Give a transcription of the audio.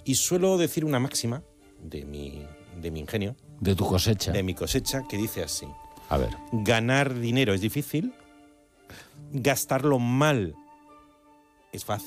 Y suelo decir una máxima de mi ingenio. De tu cosecha. De mi cosecha, que dice así. A ver. Ganar dinero es difícil, gastarlo mal es fácil.